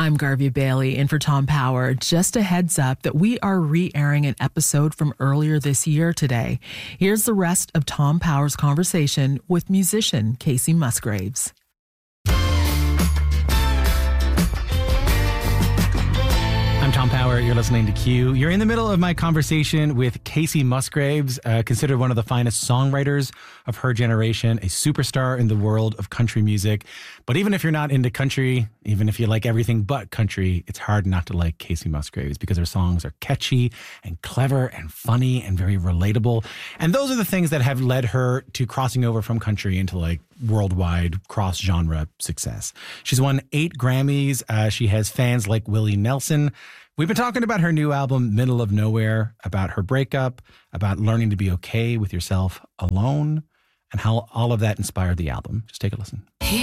I'm Garvey Bailey in for Tom Power. Just a heads up that we are re-airing an episode from earlier this year today. Here's the rest of Tom Power's conversation with musician Kacey Musgraves. I'm Tom Power. You're listening to Q. You're in the middle of my conversation with Kacey Musgraves, considered one of the finest songwriters of her generation, a superstar in the world of country music. But even if you're not into country, even if you like everything but country, it's hard not to like Kacey Musgraves because her songs are catchy and clever and funny and very relatable. And those are the things that have led her to crossing over from country into like worldwide cross-genre success. She's won 8 Grammys. She has fans like Willie Nelson. We've been talking about her new album, Middle of Nowhere, about her breakup, about learning to be okay with yourself alone, and how all of that inspired the album. Just take a listen.